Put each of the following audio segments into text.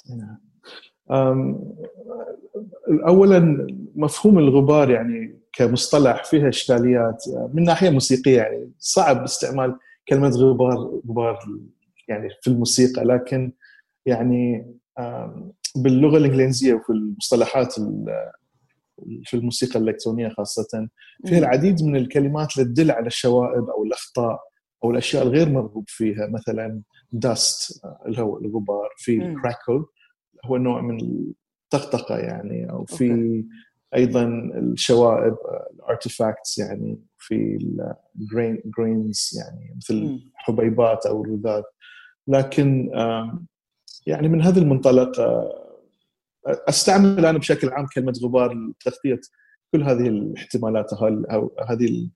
نعم. أم، أولا مفهوم الغبار يعني كمصطلح فيها إشكاليات من ناحية موسيقية، يعني صعب استعمال كلمة غبار يعني في الموسيقى، لكن يعني باللغة الإنجليزية وفي المصطلحات في الموسيقى الإلكترونية خاصة فيها العديد من الكلمات اللي تدل على الشوائب أو الأخطاء أو الأشياء الغير مرغوب فيها. مثلا dust اللي هو الغبار، في crackle هو نوع من الطقطقة يعني، أو في أيضا الشوائب الارتيفاكتس، يعني في الجرينز يعني مثل حبيبات أو رذاذ. لكن يعني من هذا المنطلق استعمل انا بشكل عام كلمه غبار لتغطيه كل هذه الاحتمالات او هذه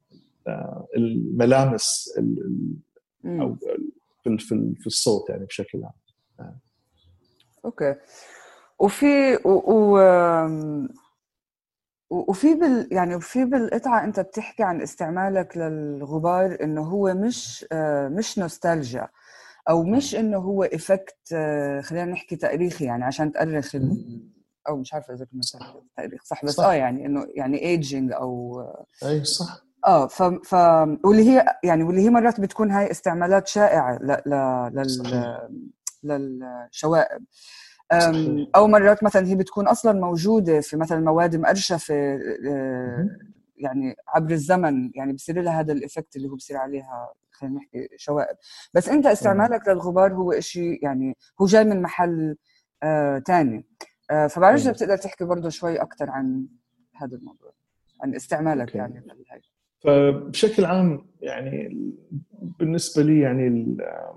الملامس او في الصوت يعني بشكل عام. اوكي. وفي وفي يعني وفي بالقطعه انت بتحكي عن استعمالك للغبار انه هو مش نوستالجيا، او مش انه هو افكت، خلينا نحكي تاريخي يعني عشان تأرخ او مش عارفه اذا كنت تاريخ صح، بس صح. يعني انه يعني ايجينج او اي صح. واللي هي مرات بتكون هاي استعمالات شائعه للشوائب، او مرات مثلا هي بتكون اصلا موجوده في مثلا مواد مقرشفه يعني عبر الزمن، يعني بصير لها هذا الإفكت اللي هو بصير عليها خلينا نحكي شوائب. بس أنت استعمالك للغبار هو إشي يعني هو جاي من محل تاني، فبعرف إذا بتقدر تحكي برضه شوي أكتر عن هذا الموضوع، عن استعمالك يعني للهاي. فبشكل عام يعني بالنسبة لي يعني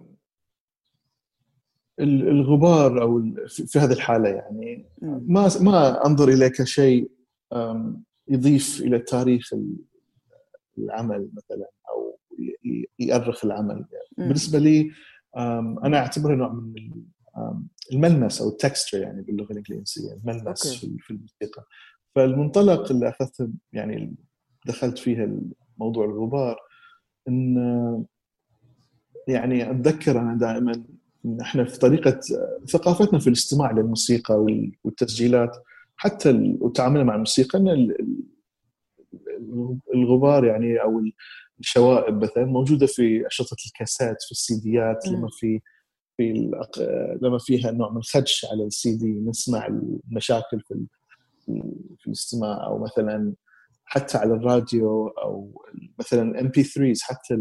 الغبار أو في هذه الحالة يعني ما أنظر إليه كشيء يضيف إلى تاريخ العمل مثلا أو يؤرخ العمل. يعني بالنسبة لي أنا أعتبره نوع من الملمس أو التكستشر يعني باللغة الإنجليزية، الملمس في الموسيقى. فالمنطلق اللي أخذته يعني دخلت فيها موضوع الغبار، إن يعني أتذكر أنا دائما إن إحنا في طريقة ثقافتنا في الاستماع للموسيقى والتسجيلات حتى وتعاملنا مع الموسيقى، إن الغبار يعني أو الشوائب مثلا موجودة في أشرطة الكاسات، في السيديات، لما فيها نوع من الخدش على السي دي نسمع المشاكل في الاستماع، أو مثلا حتى على الراديو، أو مثلا MP3s، حتى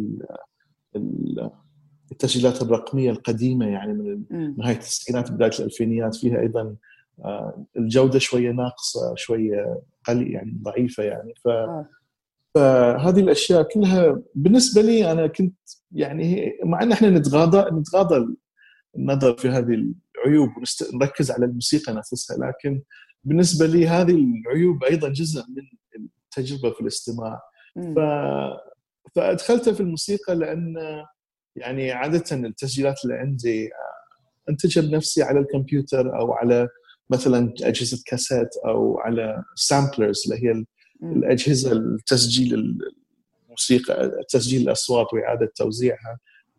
التسجيلات الرقمية القديمة يعني من نهاية التسعينات بداية الألفينيات فيها أيضا الجودة شوية ناقصة، شوية يعني ضعيفة يعني. فهذه الأشياء كلها بالنسبة لي أنا كنت يعني، مع أن احنا نتغاضى النظر في هذه العيوب ونركز على الموسيقى نفسها، لكن بالنسبة لي هذه العيوب أيضا جزء من التجربة في الاستماع. فأدخلتها في الموسيقى لأن يعني عادة التسجيلات اللي عندي أنتجها بنفسي على الكمبيوتر، أو على مثلا أجهزة كاسيت، أو على سامبلرز اللي هي الأجهزة التسجيل الموسيقى، تسجيل الأصوات وإعادة توزيعها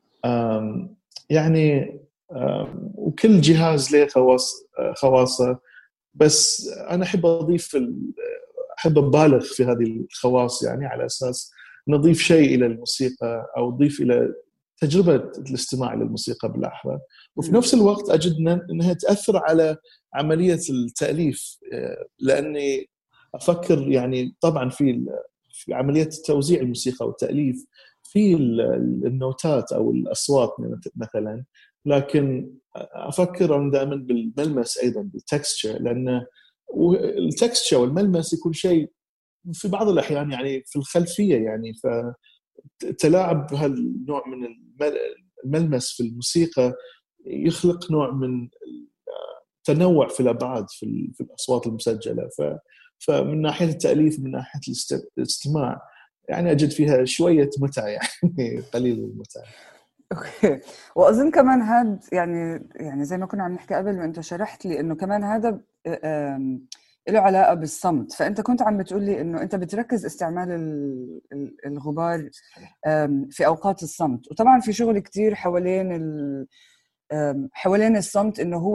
يعني. وكل جهاز له خواصه، بس أنا أحب أحب أبالغ في هذه الخواص يعني، على أساس نضيف شيء إلى الموسيقى أو نضيف إلى تجربة الاستماع للموسيقى بالأحرى، وفي نفس الوقت أجد أنها تأثر على عملية التأليف، لأني أفكر يعني طبعا في عملية توزيع الموسيقى والتأليف في النوتات أو الأصوات مثلا، لكن أفكر أنا دائما بالملمس أيضا، بالتكستشر، لأن التكستشر والملمس يكون شيء في بعض الأحيان يعني في الخلفية يعني. فتلاعب هالنوع من الملمس في الموسيقى يخلق نوع من التنوع في الأبعاد في الأصوات المسجلة. فمن ناحية التأليف، من ناحية الاستماع، يعني أجد فيها شوية متعة يعني قليل المتعة. اوكي. واظن كمان هذا يعني زي ما كنا عم نحكي قبل، وانت شرحت لي انه كمان هذا له علاقه بالصمت. فانت كنت عم بتقول لي انه انت بتركز استعمال الغبار في اوقات الصمت، وطبعا في شغل كتير حوالين الصمت، انه هو